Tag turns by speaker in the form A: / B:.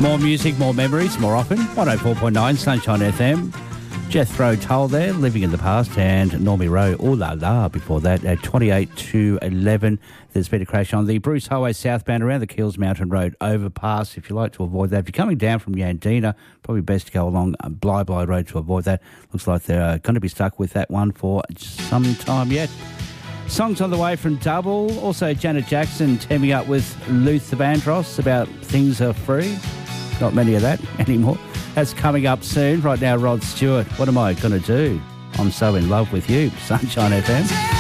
A: More music, more memories, more often. 104.9 Sunshine FM. Jethro Tull there, Living in the Past, and Normie Rowe, Ooh La La, before that at 28 to 11. There's been a crash on the Bruce Highway southbound around the Keels Mountain Road overpass. If you like to avoid that, if you're coming down from Yandina, probably best to go along Bly Road to avoid that. Looks like they're going to be stuck with that one for some time yet. Songs on the way from Double. Also, Janet Jackson teaming up with Luther Vandross about Things Are Free. Not many of that anymore. That's coming up soon. Right now, Rod Stewart. What am I going to do? I'm so in love with you. Sunshine FM.